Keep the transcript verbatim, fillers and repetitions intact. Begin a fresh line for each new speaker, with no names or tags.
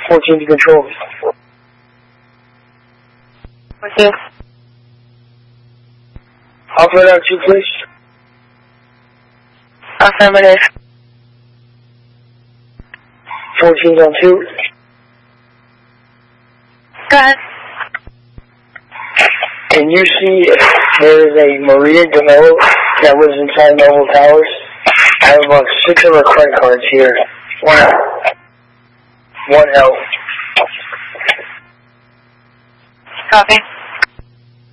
fourteen to control.
fourteen.
Operator out two, please.
Affirmative.
fourteen's on two.
Go ahead.
Can you see if there is a Maria DeMello that lives inside Noble Towers? I have about six of her credit cards here. One L. One L.
Copy.